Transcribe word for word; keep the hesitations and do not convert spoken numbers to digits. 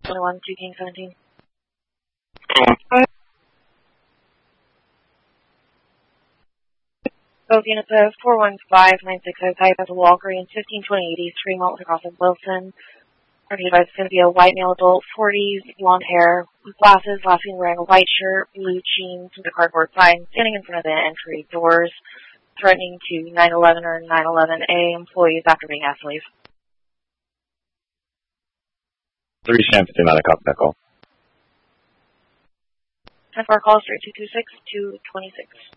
twenty-one, two King seventeen. Both units of four one five nine six zero type as a Walgreens, fifteen twenty eighty, Tremont, across of Wilson. Our device is going to be a white male adult, forties, blonde hair, with glasses, last seen wearing a white shirt, blue jeans with a cardboard sign, standing in front of the entry doors, threatening to nine eleven or nine eleven A employees after being asked to leave. three Sam fifty nine, copy that call. ten four call, straight two two six, two twenty-six.